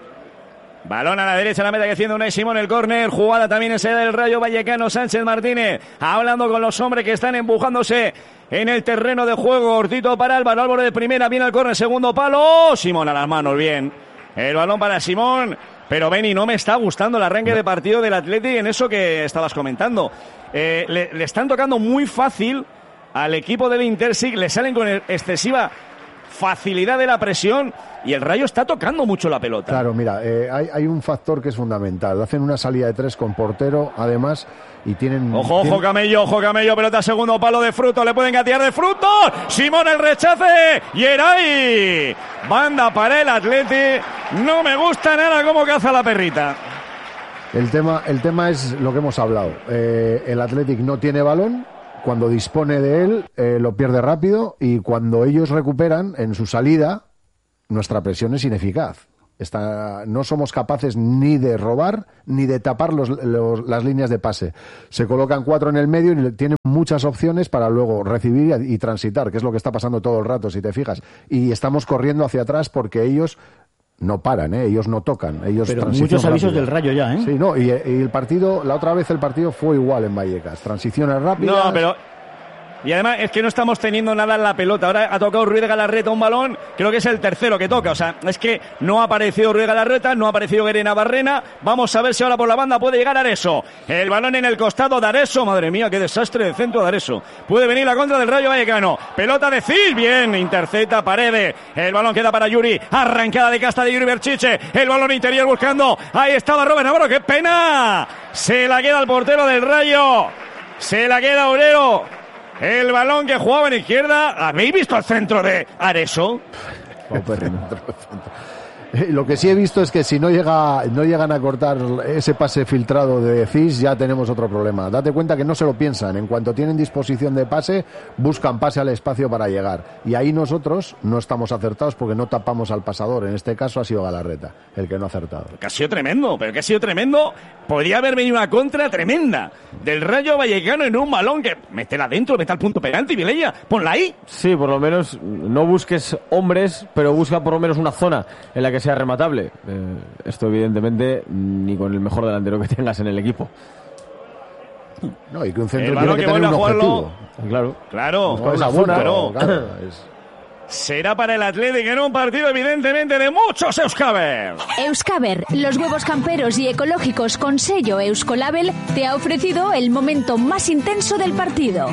Speaker 3: Balón a la derecha, la meta que haciendo Unai Simón, el córner, jugada también en sede del Rayo Vallecano, Sánchez Martínez, hablando con los hombres que están empujándose en el terreno de juego. Hortito para Álvaro, Álvaro de primera, viene al córner, segundo palo, Simón a las manos, bien. El balón para Simón, pero Beni, no me está gustando el arranque de partido del Athletic en eso que estabas comentando. Eh, le, le están tocando muy fácil al equipo del Intersig, le salen con excesiva facilidad de la presión y el Rayo está tocando mucho la pelota.
Speaker 2: Claro, mira, eh, hay, hay un factor que es fundamental. Hacen una salida de tres con portero, además, y tienen...
Speaker 3: Ojo,
Speaker 2: tienen...
Speaker 3: ojo, Camello, ojo, Camello, pelota segundo palo de Fruto, le pueden gatear de Fruto. Simón el rechace, Yeray. Banda para el Athletic. No me gusta nada cómo caza la perrita.
Speaker 2: El tema, el tema es lo que hemos hablado. Eh, el Athletic no tiene balón. Cuando dispone de él, eh, lo pierde rápido, y cuando ellos recuperan en su salida, nuestra presión es ineficaz. Está, no somos capaces ni de robar ni de tapar los, los, las líneas de pase. Se colocan cuatro en el medio y tienen muchas opciones para luego recibir y, y transitar, que es lo que está pasando todo el rato, si te fijas. Y estamos corriendo hacia atrás porque ellos... no paran, ¿eh? Ellos no tocan, ellos
Speaker 1: pero muchos avisos
Speaker 2: rápida.
Speaker 1: del Rayo ya, ¿eh?
Speaker 2: Sí, no, y, y el partido, la otra vez el partido fue igual en Vallecas, transiciones rápidas.
Speaker 3: No, pero... Y además es que no estamos teniendo nada en la pelota. Ahora ha tocado Ruiz de Galarreta un balón, creo que es el tercero que toca. O sea, es que no ha aparecido Ruiz de Galarreta, no ha aparecido Guerena Barrena. Vamos a ver si ahora por la banda puede llegar Areso. El balón en el costado de Areso. Madre mía, qué desastre de centro de Areso. Puede venir la contra del Rayo Vallecano. Pelota de Cis, bien, intercepta Paredes. El balón queda para Yuri. Arrancada de casta de Yuri Berchiche. El balón interior buscando. Ahí estaba Robert Navarro, qué pena. Se la queda el portero del Rayo. Se la queda Obrero. El balón que jugaba en izquierda. ¿Habéis visto el centro de Areso?
Speaker 2: Lo que sí he visto es que si no llega no llegan a cortar ese pase filtrado de Cis, ya tenemos otro problema. Date cuenta que no se lo piensan. En cuanto tienen disposición de pase, buscan pase al espacio para llegar. Y ahí nosotros no estamos acertados porque no tapamos al pasador. En este caso ha sido Galarreta el que no ha acertado.
Speaker 3: Que ha sido tremendo, pero que ha sido tremendo. Podría haber venido una contra tremenda del Rayo Vallecano en un balón que métela adentro, mete al punto penalti, Vilella, ponla ahí.
Speaker 8: Sí, por lo menos no busques hombres, pero busca por lo menos una zona en la que sea rematable. Eh, esto evidentemente ni con el mejor delantero que tengas en el equipo.
Speaker 2: No, y que un centro
Speaker 3: el
Speaker 2: tiene que,
Speaker 3: que
Speaker 2: tener un
Speaker 3: jugarlo,
Speaker 2: objetivo.
Speaker 8: Claro.
Speaker 3: Claro.
Speaker 2: Buscar una zona, claro. claro es...
Speaker 3: Será para el Athletic en un partido evidentemente de muchos Euskaber.
Speaker 4: Euskaber, los huevos camperos y ecológicos con sello Euskolabel, te ha ofrecido el momento más intenso del partido.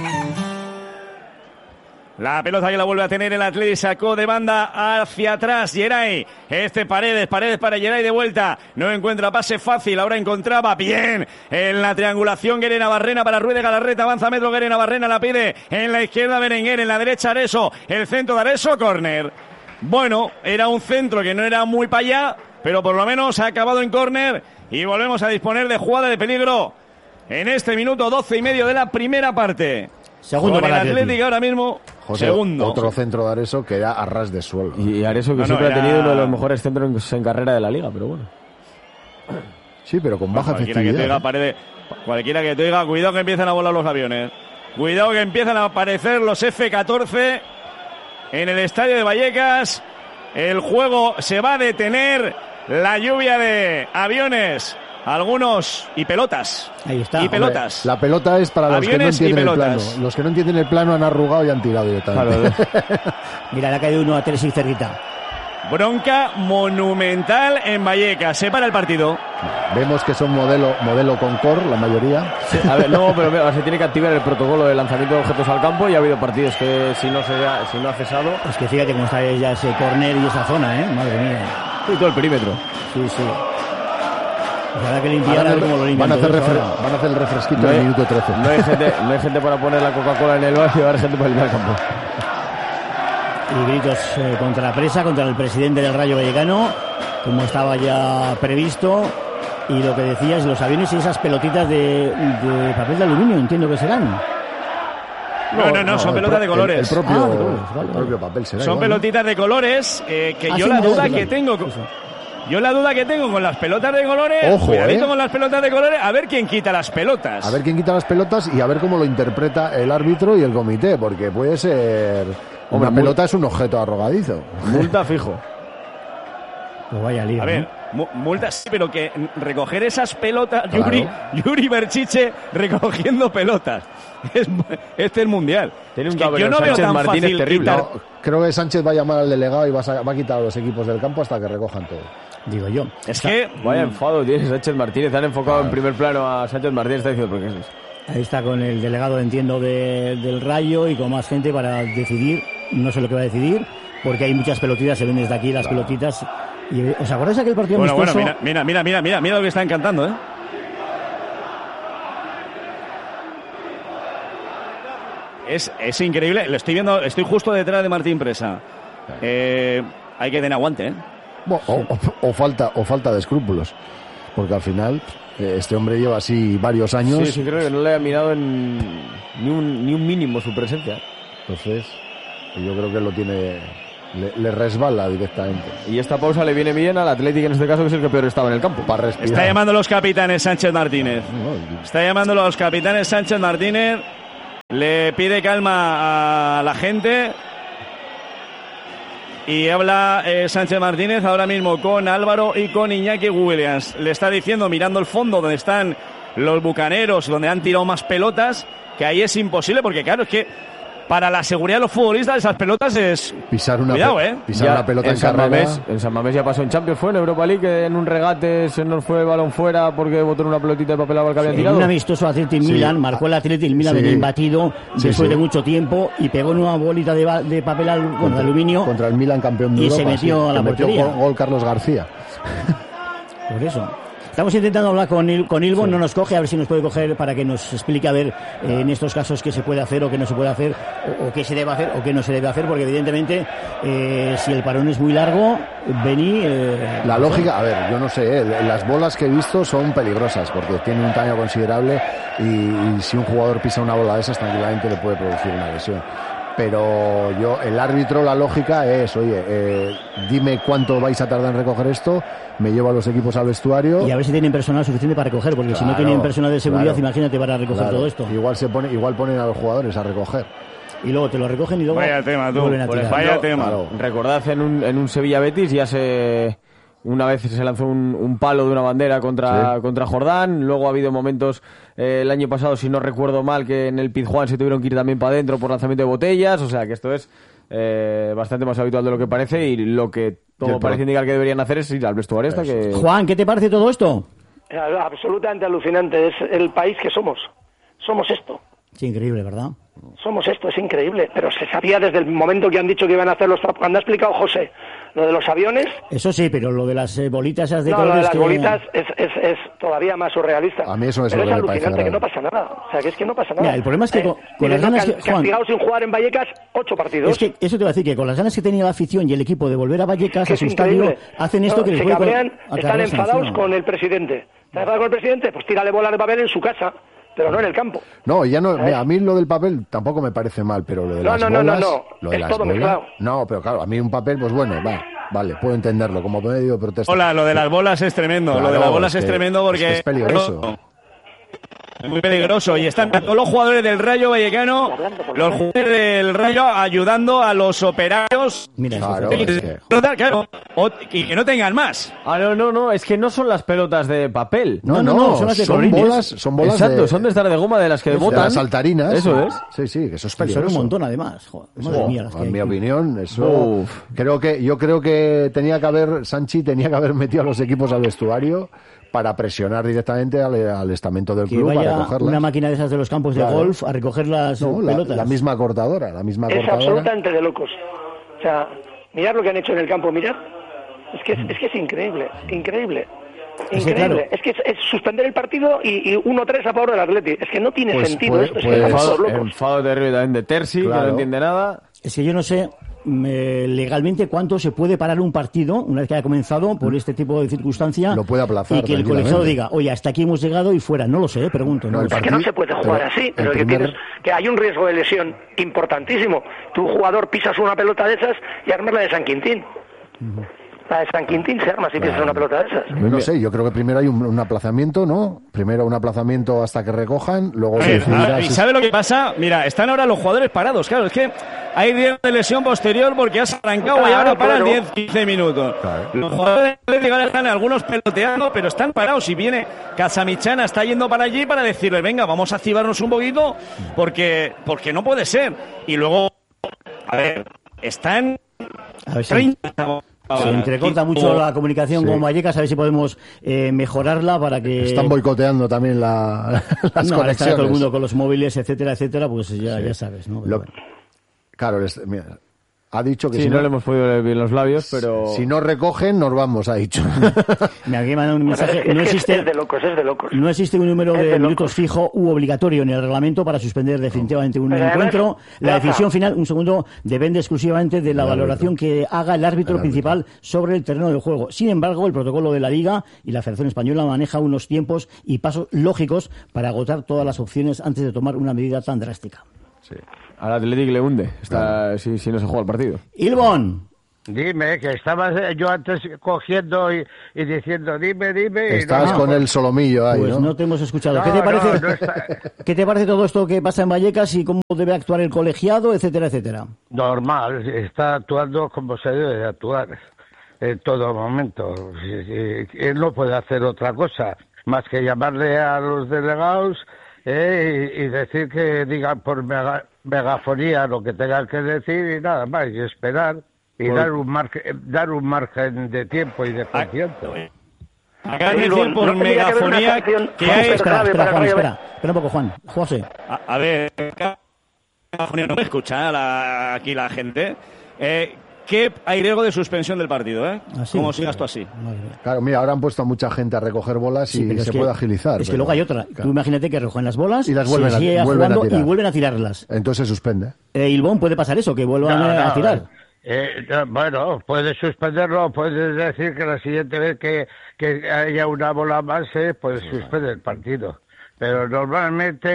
Speaker 3: La pelota que la vuelve a tener el Athletic, sacó de banda hacia atrás Yeray, este Paredes, Paredes para Yeray de vuelta, no encuentra pase fácil, ahora encontraba bien en la triangulación Guerena Barrena para Ruiz de Galarreta, avanza metro Guerena Barrena, la pide en la izquierda Berenguer, en la derecha Areso, el centro de Areso, córner. Bueno, era un centro que no era muy para allá, pero por lo menos ha acabado en córner y volvemos a disponer de jugada de peligro en este minuto doce y medio de la primera parte.
Speaker 1: Segundo
Speaker 3: con
Speaker 1: para
Speaker 3: el Athletic ahora mismo.
Speaker 2: José,
Speaker 3: segundo.
Speaker 2: Otro centro de Areso que era a ras de suelo.
Speaker 8: Y Areso que no, siempre no, era... ha tenido uno de los mejores centros en carrera de la liga, pero bueno.
Speaker 2: Sí, pero con baja
Speaker 3: cualquiera que te
Speaker 2: efectividad.
Speaker 3: diga, parece, cualquiera que te diga, cuidado que empiezan a volar los aviones. Cuidado que empiezan a aparecer los F catorce en el estadio de Vallecas. El juego se va a detener. La lluvia de aviones, algunos y pelotas.
Speaker 1: Ahí está.
Speaker 3: Y pelotas.
Speaker 2: Hombre, la pelota es para los que no
Speaker 3: Aviones y
Speaker 2: entienden el plano.
Speaker 3: pelotas.
Speaker 2: Los que no entienden el plano han arrugado y han tirado directamente.
Speaker 1: Mira, le ha caído uno a Teres y cerquita.
Speaker 3: Bronca monumental en Vallecas. Se para el partido.
Speaker 2: Vemos que son modelo modelo Concord, la mayoría.
Speaker 8: Sí, a ver, no, pero mira, se tiene que activar el protocolo de lanzamiento de objetos al campo y ha habido partidos que si no se ha, si no ha cesado.
Speaker 1: Es que fíjate cómo está ya ese córner y esa zona, ¿eh? Madre mía.
Speaker 8: Y todo el perímetro.
Speaker 1: Sí, sí. Ojalá que limpiar
Speaker 2: Ahora
Speaker 1: como lo limpian
Speaker 2: van, a hacer
Speaker 1: todos
Speaker 2: refre-
Speaker 1: ahora.
Speaker 2: van a hacer el refresquito
Speaker 8: No
Speaker 2: en
Speaker 8: hay-
Speaker 2: el minuto trece.
Speaker 8: No hay gente, no hay gente para poner la Coca-Cola en el bar y va a haber gente para limpiar el campo.
Speaker 1: Y gritos eh, contra la presa, contra el presidente del Rayo Vallecano, como estaba ya previsto. Y lo que decías, los aviones y esas pelotitas de, de papel de aluminio, entiendo que serán.
Speaker 3: No, no, no, son
Speaker 2: el
Speaker 3: pelotas
Speaker 2: pro-
Speaker 3: de colores.
Speaker 2: El, el propio,
Speaker 1: Ah, de colores, vale,
Speaker 2: el
Speaker 1: vale.
Speaker 2: propio papel será.
Speaker 3: Son
Speaker 2: igual, ¿no?
Speaker 3: pelotitas de colores eh, que
Speaker 1: Ah,
Speaker 3: yo
Speaker 1: sí,
Speaker 3: la
Speaker 1: mira,
Speaker 3: duda
Speaker 1: mira.
Speaker 3: que tengo. Yo la duda que tengo con las pelotas de colores.
Speaker 2: Ojo,
Speaker 3: cuidadito
Speaker 2: eh.
Speaker 3: con las pelotas de colores. A ver quién quita las pelotas.
Speaker 2: A ver quién quita las pelotas y a ver cómo lo interpreta el árbitro y el comité, porque puede ser...
Speaker 8: Hombre,
Speaker 2: Una
Speaker 8: mul-
Speaker 2: pelota es un objeto arrogadizo.
Speaker 8: Multa fijo.
Speaker 1: Pues vaya lío,
Speaker 3: A ver,
Speaker 1: ¿no?
Speaker 3: mu- multas, sí, pero que recoger esas pelotas, Yuri, Yuri Berchiche recogiendo pelotas. Es, este es el mundial.
Speaker 8: Tiene un
Speaker 3: Es que yo
Speaker 8: cabreo
Speaker 3: no veo
Speaker 8: Sánchez
Speaker 3: tan
Speaker 8: Martínez
Speaker 3: fácil
Speaker 8: terrible.
Speaker 3: quitar-
Speaker 2: No, creo que Sánchez va a llamar al delegado y va a, va a quitar a los equipos del campo hasta que recojan todo.
Speaker 1: Digo yo.
Speaker 3: Es que
Speaker 8: Vaya enfado tiene Sánchez Martínez. Han enfocado en primer plano a Sánchez Martínez. Está diciendo, ¿por qué es eso?
Speaker 1: Ahí está con el delegado, entiendo, de- del Rayo y con más gente para decidir. No sé lo que va a decidir, porque hay muchas pelotitas, se ven desde aquí las pelotitas. Y, ¿os acordáis de aquel partido
Speaker 3: Bueno, bueno,
Speaker 1: amistoso?
Speaker 3: mira, mira, mira, mira, mira, mira lo que están cantando, ¿eh? Es, es increíble. Lo estoy viendo, estoy justo detrás de Martín Presa. Eh, hay que tener aguante, ¿eh?
Speaker 2: Bueno, o, o- o falta, o falta de escrúpulos, porque al final eh, este hombre lleva así varios años.
Speaker 8: Sí, sí, creo que no le ha mirado en ni un, ni un mínimo su presencia.
Speaker 2: Entonces, yo creo que lo tiene, le, le resbala directamente.
Speaker 8: Y esta pausa le viene bien al Atlético, en este caso, que es el que peor estaba en el campo.
Speaker 2: Para respirar.
Speaker 3: Está llamando a los capitanes Sánchez Martínez. Está llamando a los capitanes Sánchez Martínez. Le pide calma a la gente. Y habla eh, Sánchez Martínez ahora mismo con Álvaro y con Iñaki Williams. Le está diciendo, mirando el fondo donde están los bucaneros, donde han tirado más pelotas, que ahí es imposible, porque claro, es que para la seguridad de los futbolistas esas pelotas es...
Speaker 2: Pisar una,
Speaker 3: Cuidado,
Speaker 2: pe-
Speaker 3: ¿eh?
Speaker 2: pisar
Speaker 8: Ya
Speaker 2: una pelota en,
Speaker 8: en San
Speaker 2: carrera.
Speaker 8: Mamés, en San Mamés ya pasó en Champions, fue en Europa League, que en un regate se nos fue el balón fuera porque botó una pelotita de papel al que había
Speaker 1: En
Speaker 8: tirado.
Speaker 1: un amistoso Atleti
Speaker 2: Sí.
Speaker 1: Milan, marcó el Atleti, el Milan
Speaker 2: Sí.
Speaker 1: venía imbatido
Speaker 2: Sí,
Speaker 1: después
Speaker 2: sí.
Speaker 1: de mucho tiempo y pegó en una bolita de, ba- de papel al, bueno, de aluminio.
Speaker 2: Contra el Milan campeón de
Speaker 1: Y
Speaker 2: Europa.
Speaker 1: se metió
Speaker 2: sí,
Speaker 1: a la
Speaker 2: que metió
Speaker 1: portería.
Speaker 2: gol, gol Carlos García.
Speaker 1: Por eso. Estamos intentando hablar con, Il- con Ilvo, no nos coge, a ver si nos puede coger para que nos explique, a ver, eh, en estos casos qué se puede hacer o qué no se puede hacer, o, o qué se debe hacer o qué no se debe hacer, porque evidentemente, eh, si el parón es muy largo, vení... eh,
Speaker 2: La lógica, a ver, yo no sé, eh, las bolas que he visto son peligrosas porque tienen un tamaño considerable y, y si un jugador pisa una bola de esas tranquilamente le puede producir una lesión. Pero yo, el árbitro, la lógica es, oye, eh, dime cuánto vais a tardar en recoger esto, me llevo a los equipos al vestuario.
Speaker 1: Y a ver si tienen personal suficiente para recoger, porque si no
Speaker 2: Claro,
Speaker 1: tienen personal de seguridad,
Speaker 2: claro.
Speaker 1: imagínate para recoger
Speaker 2: Claro,
Speaker 1: todo esto.
Speaker 2: Igual se pone, igual ponen a los jugadores a recoger.
Speaker 1: Y luego te lo recogen y luego
Speaker 3: Vaya tema, tú.
Speaker 1: vuelven a
Speaker 3: Por
Speaker 1: tirar.
Speaker 3: ejemplo, Vaya tema.
Speaker 2: Claro.
Speaker 8: Recordad en un, en un Sevilla Betis ya se una vez se lanzó un, un palo de una bandera contra,
Speaker 2: Sí.
Speaker 8: contra Jordán, luego ha habido momentos eh, el año pasado, si no recuerdo mal, que en el Pizjuán se tuvieron que ir también para adentro por lanzamiento de botellas, o sea que esto es eh, bastante más habitual de lo que parece y lo que todo
Speaker 2: Sí,
Speaker 8: parece
Speaker 2: pero-
Speaker 8: indicar que deberían hacer es ir al vestuario hasta que...
Speaker 1: Juan, ¿qué te parece todo esto?
Speaker 13: Absolutamente alucinante. Es el país que somos. Somos esto.
Speaker 1: Sí, increíble, ¿verdad?
Speaker 13: Somos esto. Es increíble. Pero se sabía desde el momento que han dicho que iban a hacer los... Cuando ha explicado José lo de los aviones...
Speaker 1: Eso sí, pero lo de las eh, bolitas esas de
Speaker 13: No, lo de
Speaker 1: colores
Speaker 13: las
Speaker 1: que...
Speaker 13: bolitas es, es, es todavía más surrealista.
Speaker 2: A mí eso es
Speaker 13: Pero
Speaker 2: lo
Speaker 13: es
Speaker 2: que me parece
Speaker 13: alucinante, que
Speaker 2: grave.
Speaker 13: no pasa nada. O sea, que es que no pasa nada.
Speaker 1: Mira, el problema es que con- con las
Speaker 13: teniendo
Speaker 1: ganas
Speaker 13: ca-
Speaker 1: que- Juan-
Speaker 13: castigado sin jugar en Vallecas ocho partidos.
Speaker 1: Es que eso te va a decir que con las ganas que tenía la afición y el equipo de volver a Vallecas,
Speaker 13: Que
Speaker 1: a
Speaker 13: es
Speaker 1: su estadio,
Speaker 13: increíble.
Speaker 1: hacen esto
Speaker 13: No,
Speaker 1: que les
Speaker 13: se
Speaker 1: puede
Speaker 13: cabrean,
Speaker 1: acarrear
Speaker 13: están enfadados
Speaker 1: sanción.
Speaker 13: con el presidente. ¿Están enfadados con el presidente? Pues tírale bola de papel en su casa, pero no en el campo.
Speaker 2: No, ya no, mira, a mí lo del papel tampoco me parece mal, pero lo de
Speaker 13: No,
Speaker 2: las
Speaker 13: no, no, no,
Speaker 2: bolas,
Speaker 13: no.
Speaker 2: lo de
Speaker 13: Es
Speaker 2: las
Speaker 13: todo
Speaker 2: bolas,
Speaker 13: mezclado.
Speaker 2: no, pero claro, a mí un papel, pues bueno, va, vale, puedo entenderlo, como medio de protesta.
Speaker 3: Hola, lo de las bolas es tremendo,
Speaker 2: Claro,
Speaker 3: lo de las bolas es,
Speaker 2: es que,
Speaker 3: tremendo porque...
Speaker 2: Es, que es peligroso.
Speaker 3: No, es muy peligroso y están todos los jugadores del Rayo Vallecano, los jugadores del Rayo ayudando a los operarios.
Speaker 1: Mira,
Speaker 2: claro,
Speaker 3: y,
Speaker 2: es que...
Speaker 3: claro, o, y que no tengan más.
Speaker 8: Ah, no, no, no, es que no son las pelotas de papel.
Speaker 2: No, no, no, son las de son bolas, son bolas
Speaker 8: Exacto,
Speaker 2: de...
Speaker 8: son de estas de goma de las que
Speaker 2: Eso,
Speaker 8: botan.
Speaker 2: de las saltarinas.
Speaker 8: Eso es.
Speaker 2: Sí, sí, que eso es
Speaker 1: Son
Speaker 2: peligroso.
Speaker 1: un montón, además. Joder, madre
Speaker 2: Oh,
Speaker 1: mía, las que
Speaker 2: en
Speaker 1: hay.
Speaker 2: mi opinión, eso...
Speaker 8: Uf.
Speaker 2: Creo que, yo creo que tenía que haber, Sanchi tenía que haber metido a los equipos al vestuario para presionar directamente al, al estamento del
Speaker 1: Que
Speaker 2: club
Speaker 1: vaya
Speaker 2: para cogerlas.
Speaker 1: una máquina de esas de los campos de
Speaker 2: Claro.
Speaker 1: golf a recoger las
Speaker 2: No, la,
Speaker 1: pelotas.
Speaker 2: la misma cortadora, la misma
Speaker 13: Es
Speaker 2: cortadora.
Speaker 13: absolutamente de locos. O sea, mirad lo que han hecho en el campo, mirad. Es que es, es, que es increíble, increíble.
Speaker 1: Es que,
Speaker 13: Increíble.
Speaker 1: claro.
Speaker 13: Es que es, es suspender el partido y, y uno tres a favor del Atleti. Es que no tiene
Speaker 2: Pues,
Speaker 13: sentido
Speaker 2: pues,
Speaker 13: esto. Es
Speaker 2: pues-
Speaker 13: que estamos
Speaker 8: Enfado,
Speaker 13: todos locos.
Speaker 8: enfado terrible también de Terzi, que
Speaker 2: Claro.
Speaker 8: no entiende nada.
Speaker 1: Es que yo no sé me, legalmente cuánto se puede parar un partido una vez que haya comenzado por este tipo de circunstancia.
Speaker 2: Lo puede aplazar
Speaker 1: y que el
Speaker 2: tranquilamente.
Speaker 1: colegiado diga, oye, hasta aquí hemos llegado y fuera. No lo sé, pregunto. No,
Speaker 2: No, el
Speaker 1: lo sé.
Speaker 13: Es que no se puede jugar
Speaker 2: Pero
Speaker 13: así, pero
Speaker 2: el
Speaker 13: que,
Speaker 2: primer-
Speaker 13: tienes, que hay un riesgo de lesión importantísimo. Tu jugador pisas una pelota de esas y armas la de San Quintín. La de San Quintín se arma si pisas una pelota de esas.
Speaker 2: No sé, yo creo que primero hay un, un aplazamiento, ¿no? Primero un aplazamiento hasta que recojan, luego se
Speaker 3: Eh,
Speaker 2: decidirá
Speaker 3: ah, ¿Y
Speaker 2: si-
Speaker 3: sabe lo que pasa? Mira, están ahora los jugadores parados. Claro, es que hay riesgo de lesión posterior porque has arrancado y
Speaker 13: Claro,
Speaker 3: ahora paran
Speaker 13: claro.
Speaker 3: diez quince minutos.
Speaker 2: Claro.
Speaker 3: Los jugadores de Atlético ahora están algunos peloteando, pero están parados. Y viene Casamichana, está yendo para allí para decirle, venga, vamos a activarnos un poquito porque, porque no puede ser. Y luego, a ver, están
Speaker 1: A ver si-
Speaker 3: treinta...
Speaker 1: Se entrecorta mucho la comunicación
Speaker 2: Sí.
Speaker 1: con Vallecas, a ver si podemos eh, mejorarla para que...
Speaker 2: Están boicoteando también la, las
Speaker 1: no, ahora está
Speaker 2: conexiones.
Speaker 1: todo el mundo con los móviles, etcétera, etcétera, pues ya,
Speaker 2: Sí.
Speaker 1: ya sabes, ¿no?
Speaker 2: Lo-
Speaker 1: Pero bueno.
Speaker 2: Claro, es- mira, ha dicho que
Speaker 8: Sí,
Speaker 2: si,
Speaker 8: no,
Speaker 2: no,
Speaker 8: le hemos podido leer bien los labios, pero...
Speaker 2: si no recogen, nos vamos, ha dicho.
Speaker 1: Me había mandado un
Speaker 13: Bueno, es,
Speaker 1: mensaje.
Speaker 13: es
Speaker 1: No
Speaker 13: que es-
Speaker 1: existe,
Speaker 13: es de locos, es de locos.
Speaker 1: no existe un número
Speaker 13: Es
Speaker 1: de,
Speaker 13: de
Speaker 1: minutos
Speaker 13: locos.
Speaker 1: fijo u obligatorio en el reglamento para suspender definitivamente un
Speaker 13: Pero además,
Speaker 1: encuentro. La
Speaker 13: Rafa.
Speaker 1: decisión final, un segundo, depende exclusivamente de la
Speaker 2: El
Speaker 1: valoración que haga el árbitro
Speaker 2: El árbitro.
Speaker 1: principal sobre el terreno del juego. Sin embargo, el protocolo de la Liga y la Federación Española maneja unos tiempos y pasos lógicos para agotar todas las opciones antes de tomar una medida tan drástica.
Speaker 2: Sí.
Speaker 8: Al Athletic le hunde está, si, si no se juega el partido.
Speaker 1: Ilbon.
Speaker 14: Dime, que estaba yo antes cogiendo y, y diciendo, dime, dime. y
Speaker 2: Estás
Speaker 14: no-
Speaker 2: con el solomillo ahí,
Speaker 1: Pues
Speaker 2: ¿no?
Speaker 1: no te hemos escuchado.
Speaker 14: No,
Speaker 1: ¿Qué te
Speaker 14: no,
Speaker 1: parece?
Speaker 14: no está-
Speaker 1: ¿Qué te parece todo esto que pasa en Vallecas y cómo debe actuar el colegiado, etcétera, etcétera?
Speaker 14: Normal, está actuando como se debe de actuar en todo momento. Sí, sí, Él no puede hacer otra cosa más que llamarle a los delegados eh, y, y decir que digan por mega- megafonía lo que tengan que decir y nada más, y esperar y
Speaker 3: Por-
Speaker 14: dar un margen, dar un margen de tiempo y de concierto.
Speaker 3: Acabas de
Speaker 13: Sí,
Speaker 3: decir
Speaker 13: no
Speaker 3: por
Speaker 13: tendría que haber una
Speaker 3: megafonía
Speaker 13: sanción
Speaker 3: que
Speaker 1: Juan,
Speaker 3: hay...
Speaker 13: súper
Speaker 1: espera,
Speaker 13: grave
Speaker 1: espera,
Speaker 13: para
Speaker 1: Juan,
Speaker 13: el Rayo
Speaker 1: espera. Espera un poco, Juan. José.
Speaker 3: A, a ver, megafonía no me escucha la- aquí la gente. Eh, que hay riesgo de suspensión del partido, ¿eh?
Speaker 1: ¿Ah, sí?
Speaker 3: Como sigas tú así.
Speaker 1: Madre mía.
Speaker 2: Claro, mira, ahora han puesto a mucha gente a recoger bolas
Speaker 1: Sí,
Speaker 2: y
Speaker 1: pero
Speaker 2: se
Speaker 1: es que-
Speaker 2: puede agilizar.
Speaker 1: Es que
Speaker 2: pero-
Speaker 1: luego hay otra. Tú
Speaker 2: claro.
Speaker 1: imagínate que recogen las bolas
Speaker 2: Y las
Speaker 1: se
Speaker 2: vuelven a-
Speaker 1: sigue
Speaker 2: vuelven a
Speaker 1: jugando
Speaker 2: tirar.
Speaker 1: y vuelven a tirarlas.
Speaker 2: Entonces se suspende.
Speaker 1: Eh, Ilbón puede pasar eso, que vuelvan
Speaker 14: No,
Speaker 1: a, a
Speaker 14: no,
Speaker 1: tirar.
Speaker 14: eh, no, bueno, puedes suspenderlo, puedes decir que la siguiente vez que, que haya una bola más, eh, pues suspende el partido. Pero normalmente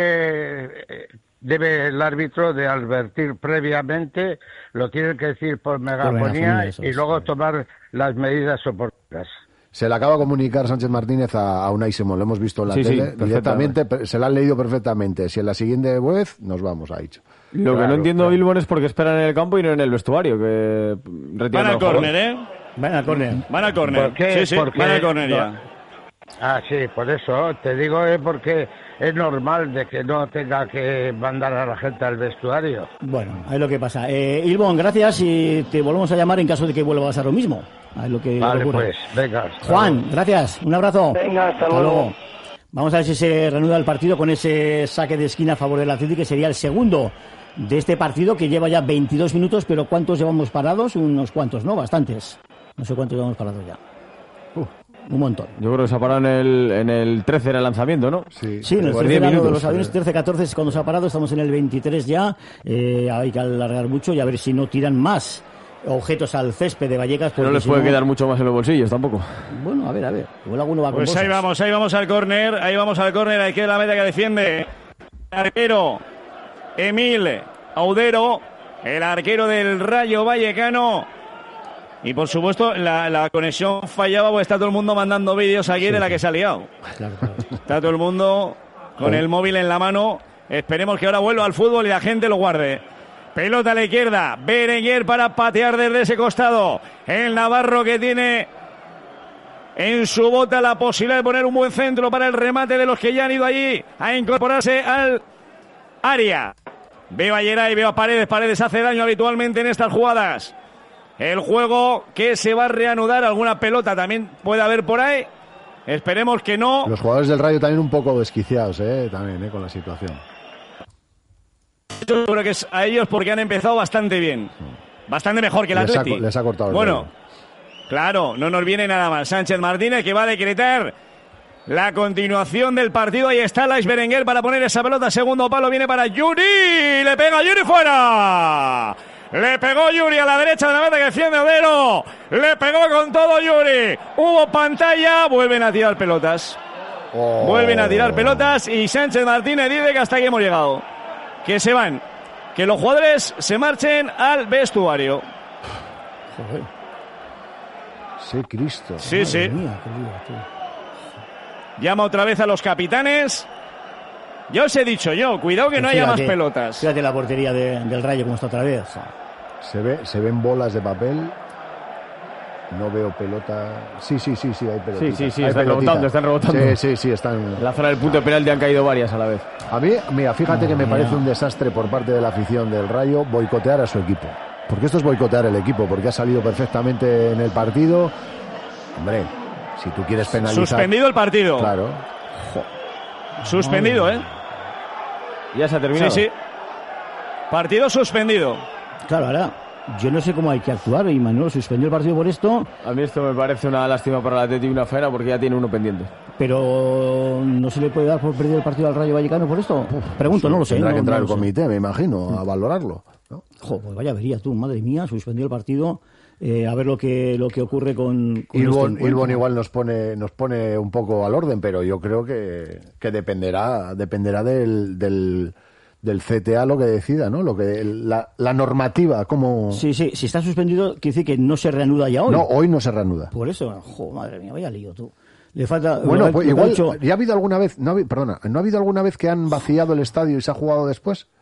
Speaker 14: eh, debe el árbitro de advertir previamente, lo tiene que decir por megafonía
Speaker 1: megafonía, eso
Speaker 14: y
Speaker 1: es,
Speaker 14: luego
Speaker 1: sí.
Speaker 14: tomar las medidas oportunas.
Speaker 2: Se le acaba de comunicar Sánchez Martínez a, a Unai Simón, lo hemos visto en la
Speaker 8: Sí, sí,
Speaker 2: tele, directamente,
Speaker 8: perfectamente.
Speaker 2: pe- se la han leído perfectamente. Si en la siguiente vez, nos vamos, ha dicho.
Speaker 8: Lo que no
Speaker 14: Claro,
Speaker 8: entiendo,
Speaker 14: claro.
Speaker 8: Bilbon, es por qué esperan en el campo y no en el vestuario, que retiran
Speaker 3: Van
Speaker 8: a
Speaker 3: al
Speaker 8: los
Speaker 3: córner,
Speaker 8: jugadores.
Speaker 3: ¿eh?
Speaker 1: Van al córner.
Speaker 3: Van al córner.
Speaker 14: ¿Por qué?
Speaker 3: Sí, sí,
Speaker 14: Porque-
Speaker 3: van al córner ya.
Speaker 14: no. Ah, sí, por eso te digo, eh, porque es normal de que no tenga que mandar a la gente al vestuario.
Speaker 1: Bueno, ahí es lo que pasa. Eh, Ilbón, gracias y te volvemos a llamar en caso de que vuelva a pasar lo mismo. Ahí es lo que
Speaker 14: Vale,
Speaker 1: ocurre.
Speaker 14: pues, venga. hasta
Speaker 1: Juan,
Speaker 14: luego.
Speaker 1: gracias. Un abrazo.
Speaker 13: Venga, hasta luego.
Speaker 1: Vamos a ver si se reanuda el partido con ese saque de esquina a favor del Atlético, que sería el segundo de este partido, que lleva ya veintidós minutos, pero ¿cuántos llevamos parados? Unos cuantos, ¿no? Bastantes. No sé cuántos llevamos parados ya. Uh, un montón.
Speaker 8: Yo creo que se ha parado en el, en el trece era el lanzamiento, ¿no?
Speaker 2: Sí,
Speaker 1: Sí, en el
Speaker 8: Por
Speaker 1: tercer
Speaker 8: diez
Speaker 1: año de
Speaker 8: minutos.
Speaker 1: los aviones, trece catorce es cuando se ha parado, estamos en el veintitrés ya, eh, hay que alargar mucho y a ver si no tiran más objetos al césped de Vallecas.
Speaker 8: Pero no
Speaker 1: porque
Speaker 8: les
Speaker 1: si
Speaker 8: puede
Speaker 1: no-
Speaker 8: quedar mucho más en los bolsillos tampoco.
Speaker 1: Bueno, a ver, a ver, igual alguno va con
Speaker 3: Pues ahí
Speaker 1: cosas.
Speaker 3: vamos, ahí vamos al córner, ahí vamos al córner, ahí queda la meta que defiende el arquero Emil Audero, el arquero del Rayo Vallecano. Y por supuesto, la, la conexión fallaba porque está todo el mundo mandando vídeos aquí sí, de la que se ha liado. Claro, claro. Está todo el mundo con oh. el móvil en la mano. Esperemos que ahora vuelva al fútbol y la gente lo guarde. Pelota a la izquierda. Berenguer para patear desde ese costado. El navarro que tiene en su bota la posibilidad de poner un buen centro para el remate de los que ya han ido allí a incorporarse al área. Veo a Geray, veo a Paredes. Paredes hace daño habitualmente en estas jugadas. El juego que se va a reanudar, alguna pelota también puede haber por ahí. Esperemos que no.
Speaker 2: Los jugadores del Rayo también un poco desquiciados, eh, también, eh, con la situación.
Speaker 3: Yo creo que es a ellos porque han empezado bastante bien. Bastante mejor que el
Speaker 2: les
Speaker 3: Atleti.
Speaker 2: Ha, les ha cortado el
Speaker 3: Bueno,
Speaker 2: Rayo.
Speaker 3: Claro, no nos viene nada mal. Sánchez Martínez que va a decretar la continuación del partido. Ahí está Lais Berenguer para poner esa pelota. Segundo palo viene para Yuri. Le pega Yuri fuera. Le pegó Yuri a la derecha de la meta que defiende Odero. Le pegó con todo Yuri. Hubo pantalla. Vuelven a tirar pelotas. Oh. Vuelven a tirar pelotas. Y Sánchez Martínez dice que hasta aquí hemos llegado. Que se van. Que los jugadores se marchen al vestuario.
Speaker 2: Joder. Sí, Cristo.
Speaker 3: Sí,
Speaker 2: Madre
Speaker 3: sí.
Speaker 2: Mía, qué lío, tío.
Speaker 3: Llama otra vez a los capitanes. Ya os he dicho yo, cuidado que no haya más pelotas.
Speaker 1: Fíjate la portería de, del Rayo como está otra vez.
Speaker 2: Se ve, se ven bolas de papel. No veo pelota. Sí, sí, sí, sí, hay pelotita.
Speaker 8: Sí, sí, sí,
Speaker 2: hay
Speaker 8: están
Speaker 2: pelotita.
Speaker 8: rebotando, están rebotando.
Speaker 2: Sí, sí, sí, están.
Speaker 8: En la zona del punto de penalti han caído varias a la vez.
Speaker 2: A mí, mira, fíjate que me parece un desastre por parte de la afición del Rayo boicotear a su equipo. Porque esto es boicotear el equipo, porque ha salido perfectamente en el partido. Hombre, si tú quieres penalizar.
Speaker 3: Suspendido el partido.
Speaker 2: Claro.
Speaker 3: Suspendido, ¿eh?
Speaker 8: Ya se ha terminado.
Speaker 3: Sí, sí. Partido suspendido.
Speaker 1: Claro, ahora, yo no sé cómo hay que actuar. Y Manuel suspendió el partido por esto.
Speaker 8: A mí esto me parece una lástima para el Atlético y una faena porque ya tiene uno pendiente.
Speaker 1: Pero ¿no se le puede dar por perdido el partido al Rayo Vallecano por esto? Uf, Pregunto, sí, no lo sé.
Speaker 2: Tendrá
Speaker 1: no,
Speaker 2: que entrar
Speaker 1: no
Speaker 2: el comité, me imagino, a valorarlo, ¿no?
Speaker 1: Jo, pues vaya vería tú, madre mía, suspendió el partido. Eh, a ver lo que lo que ocurre con, con
Speaker 2: Ilbon,
Speaker 1: este
Speaker 2: Ilbon igual nos pone nos pone un poco al orden, pero yo creo que, que dependerá dependerá del, del del C T A lo que decida, ¿no? Lo que la, la normativa, como
Speaker 1: sí, sí, si está suspendido quiere decir que no se reanuda ya hoy.
Speaker 2: No, hoy no se reanuda.
Speaker 1: Por eso, jo, madre mía, vaya lío tú. Le falta
Speaker 2: bueno,
Speaker 1: lo,
Speaker 2: pues
Speaker 1: lo
Speaker 2: igual
Speaker 1: hecho...
Speaker 2: ya ha habido alguna vez, no ha, perdona, no ha habido alguna vez que han vaciado el estadio y se ha jugado después.